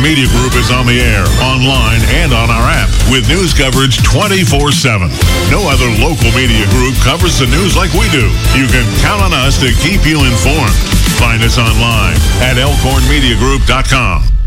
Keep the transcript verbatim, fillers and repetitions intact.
Media Group is on the air, online, and on our app with news coverage twenty-four seven. No other local media group covers the news like we do. You can count on us to keep you informed. Find us online at elkhorn media group dot com.